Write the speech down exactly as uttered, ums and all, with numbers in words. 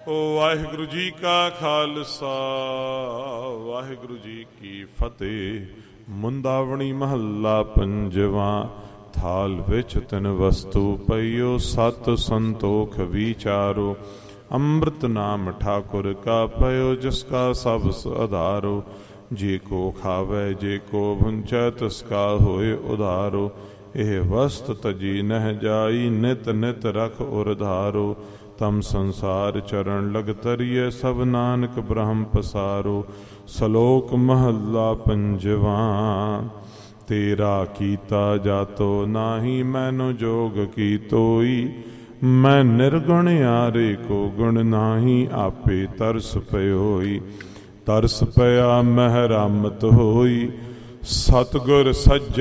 ਵਾਹਿਗੁਰੂ ਜੀ ਕਾ ਖਾਲਸਾ ਵਾਹਿਗੁਰੂ ਜੀ ਕੀ ਫਤਿਹ। ਮੁੰਦਾਵਣੀ ਮਹੱਲਾ ਪੰਜਵਾਂ। ਥਾਲ ਵਿੱਚ ਤਿੰਨ ਵਸਤੂ ਪਈਓ, ਸਤ ਸੰਤੋਖ ਵਿਚਾਰੋ। ਅੰਮ੍ਰਿਤ ਨਾਮ ਠਾਕੁਰ ਕਾ ਪਇਓ, ਜਿਸ ਕਾ ਸਭ ਆਧਾਰੋ। ਜੇ ਕੋ ਖਾਵੇ ਜੇ ਕੋ ਭੁੰਚੈ, ਤਿਸ ਕਾ ਹੋਏ ਉਧਾਰੋ। ਇਹ ਵਸਤ ਤਜੀ ਨਹਿ ਜਾਈ, ਨਿਤ ਨਿਤ ਰਖ ਉਰਧਾਰੋ। ਤਮ ਸੰਸਾਰ ਚਰਨ ਲਗ ਤਰੀਏ, ਸਭ ਨਾਨਕ ਬ੍ਰਹਮ ਪਸਾਰੋ। ਸਲੋਕ ਮਹੱਲਾ ਪੰਜਵਾਂ। ਤੇਰਾ ਕੀਤਾ ਜਾਤੋ ਨਾਹੀ, ਮੈਨੂੰ ਜੋਗ ਕੀ ਤੋਈ। ਮੈਂ ਨਿਰਗੁਣ ਆਰੇ ਕੋ ਗੁਣ ਨਾਹੀ, ਆਪੇ ਤਰਸ ਪਇਓਈ। ਤਰਸ ਪਿਆ ਮਹਿ ਰਾਮਤ ਹੋਈ, ਸਤਿਗੁਰ ਸੱਜ